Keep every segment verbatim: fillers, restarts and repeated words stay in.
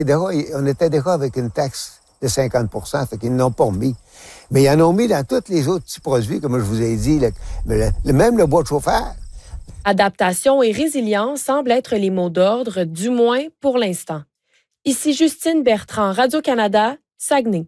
On était déjà avec une taxe de cinquante pour cent, fait qu'ils n'ont pas mis. Mais ils en ont mis dans tous les autres petits produits, comme je vous ai dit, le, le, même le bois de chauffeur. Adaptation et résilience semblent être les mots d'ordre, du moins pour l'instant. Ici Justine Bertrand, Radio-Canada, Saguenay.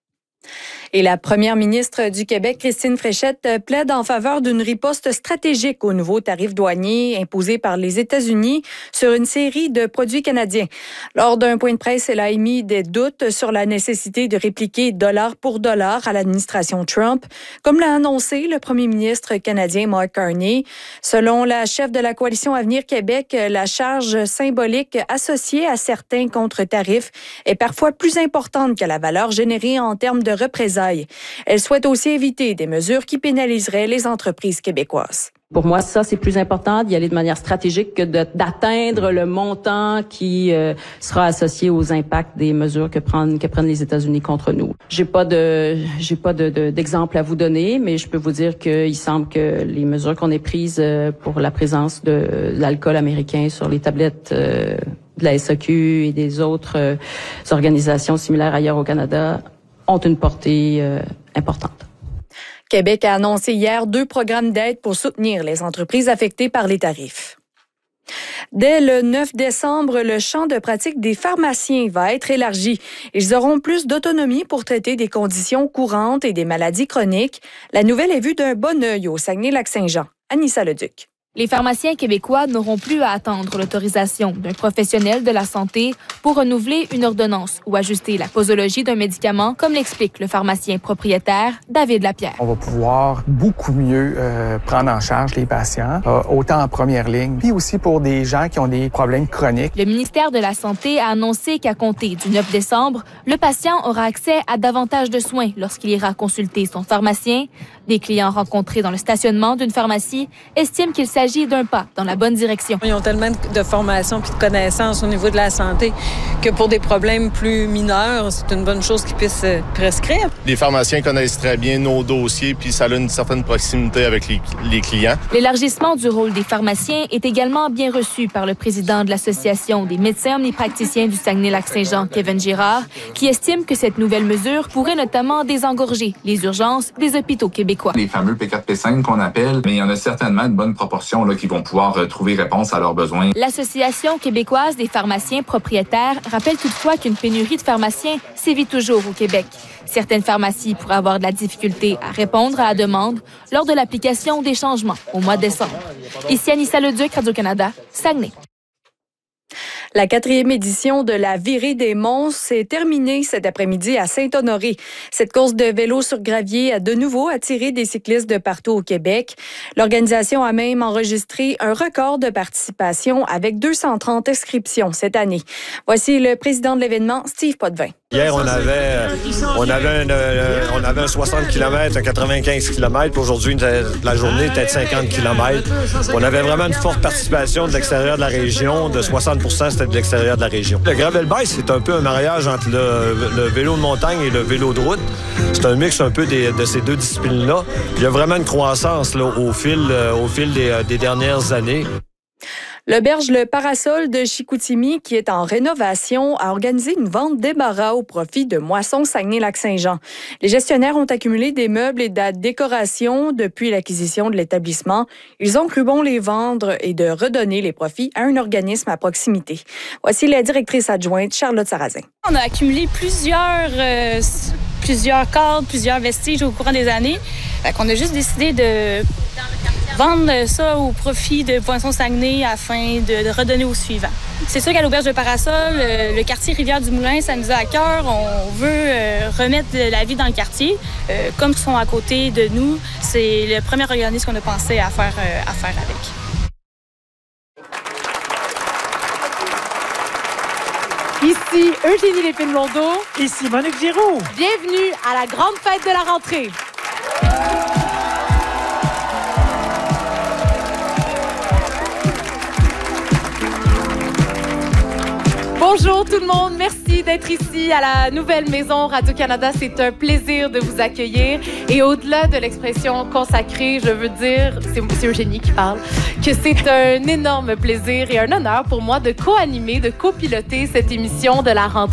Et la première ministre du Québec, Christine Fréchette, plaide en faveur d'une riposte stratégique aux nouveaux tarifs douaniers imposés par les États-Unis sur une série de produits canadiens. Lors d'un point de presse, elle a émis des doutes sur la nécessité de répliquer dollar pour dollar à l'administration Trump, comme l'a annoncé le premier ministre canadien Mark Carney. Selon la chef de la coalition Avenir Québec, la charge symbolique associée à certains contre-tarifs est parfois plus importante que la valeur générée en termes de représailles. Elle souhaite aussi éviter des mesures qui pénaliseraient les entreprises québécoises. Pour moi, ça, c'est plus important d'y aller de manière stratégique que de, d'atteindre le montant qui euh, sera associé aux impacts des mesures que prennent, que prennent les États-Unis contre nous. J'ai pas de, j'ai pas de, de, d'exemple à vous donner, mais je peux vous dire qu'il semble que les mesures qu'on ait prises pour la présence de l'alcool américain sur les tablettes euh, de la S A Q et des autres euh, organisations similaires ailleurs au Canada ont une portée euh, importante. Québec a annoncé hier deux programmes d'aide pour soutenir les entreprises affectées par les tarifs. Dès le neuf décembre, le champ de pratique des pharmaciens va être élargi. Ils auront plus d'autonomie pour traiter des conditions courantes et des maladies chroniques. La nouvelle est vue d'un bon œil au Saguenay-Lac-Saint-Jean. Anissa Leduc. Les pharmaciens québécois n'auront plus à attendre l'autorisation d'un professionnel de la santé pour renouveler une ordonnance ou ajuster la posologie d'un médicament, comme l'explique le pharmacien propriétaire David Lapierre. On va pouvoir beaucoup mieux euh, prendre en charge les patients, euh, autant en première ligne, puis aussi pour des gens qui ont des problèmes chroniques. Le ministère de la Santé a annoncé qu'à compter du neuf décembre, le patient aura accès à davantage de soins lorsqu'il ira consulter son pharmacien. Des clients rencontrés dans le stationnement d'une pharmacie estiment qu'il s'agit d'un pas dans la bonne direction. Ils ont tellement de formation puis de connaissances au niveau de la santé que pour des problèmes plus mineurs, c'est une bonne chose qu'ils puissent prescrire. Les pharmaciens connaissent très bien nos dossiers puis ça a une certaine proximité avec les, les clients. L'élargissement du rôle des pharmaciens est également bien reçu par le président de l'Association des médecins omnipraticiens du Saguenay-Lac-Saint-Jean, Kevin Girard, qui estime que cette nouvelle mesure pourrait notamment désengorger les urgences des hôpitaux québécois. Les fameux P quatre P cinq qu'on appelle, mais il y en a certainement une bonne proportion là, qui vont pouvoir euh, trouver réponse à leurs besoins. L'Association québécoise des pharmaciens propriétaires rappelle toutefois qu'une pénurie de pharmaciens sévit toujours au Québec. Certaines pharmacies pourraient avoir de la difficulté à répondre à la demande lors de l'application des changements au mois de décembre. Ici Anissa Leduc, Radio-Canada, Saguenay. La quatrième édition de la Virée des Monts s'est terminée cet après-midi à Saint-Honoré. Cette course de vélo sur gravier a de nouveau attiré des cyclistes de partout au Québec. L'organisation a même enregistré un record de participation avec deux cent trente inscriptions cette année. Voici le président de l'événement, Steve Potvin. Hier, on avait, on avait, un, euh, on avait un soixante kilomètres, un quatre-vingt-quinze kilomètres. Aujourd'hui, la journée était de cinquante kilomètres. On avait vraiment une forte participation de l'extérieur de la région. De soixante pour cent, c'était de l'extérieur de la région. Le gravel bike, c'est un peu un mariage entre le, le vélo de montagne et le vélo de route. C'est un mix un peu des, de ces deux disciplines-là. Il y a vraiment une croissance là, au fil, au fil des, des dernières années. L'auberge Le Parasol de Chicoutimi, qui est en rénovation, a organisé une vente débarras au profit de Moisson Saguenay-Lac-Saint-Jean. Les gestionnaires ont accumulé des meubles et de la décoration depuis l'acquisition de l'établissement. Ils ont cru bon les vendre et de redonner les profits à un organisme à proximité. Voici la directrice adjointe, Charlotte Sarrazin. On a accumulé plusieurs, euh, plusieurs cadres, plusieurs vestiges au courant des années. Fait qu'on a juste décidé de vendre ça au profit de Poisson Saguenay afin de, de redonner au suivant. C'est sûr qu'à l'auberge de Parasol, euh, le quartier Rivière-du-Moulin, ça nous a à cœur. On veut euh, remettre de la vie dans le quartier. Euh, comme ils sont à côté de nous, c'est le premier organisme qu'on a pensé à faire, euh, à faire avec. Ici Eugénie Lépine-Blondeau. Ici Monique Giroux. Bienvenue à la grande fête de la rentrée. Pour Bonjour tout le monde, merci d'être ici à la nouvelle maison Radio-Canada. C'est un plaisir de vous accueillir. Et au-delà de l'expression consacrée, je veux dire, c'est, c'est Eugénie qui parle, que c'est un énorme plaisir et un honneur pour moi de co-animer, de copiloter cette émission de la rentrée.